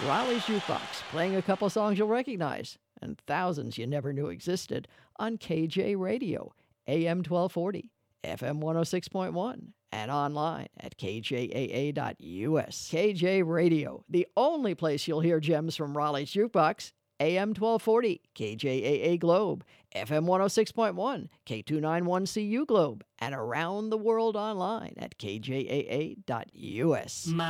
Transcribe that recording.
Raleigh's Jukebox, playing a couple songs you'll recognize and thousands you never knew existed on KJ Radio, AM 1240, FM 106.1, and online at kjaa.us. KJ Radio, the only place you'll hear gems from Raleigh's Jukebox, AM 1240, KJAA Globe, FM 106.1, K291CU Globe, and around the world online at kjaa.us.